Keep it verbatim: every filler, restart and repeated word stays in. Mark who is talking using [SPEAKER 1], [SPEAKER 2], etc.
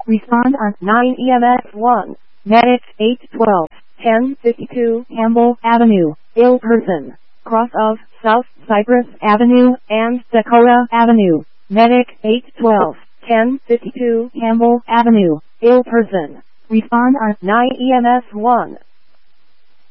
[SPEAKER 1] Respond on nine E M S one. Medic eight twelve, ten fifty-two Campbell Avenue, ill person. Cross of South Cypress Avenue and Dakota Avenue. Medic eight twelve, ten fifty-two Campbell Avenue, ill person. Respond on nine E M S one.